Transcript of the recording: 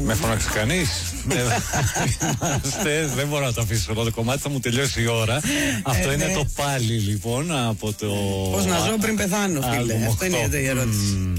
Με φώναξε κανείς? Δεν μπορώ να το αφήσω εδώ το κομμάτι, θα μου τελειώσει η ώρα. Αυτό είναι το πάλι λοιπόν από το. Πώς να ζω πριν πεθάνω, φίλε. Αυτό είναι η ερώτηση.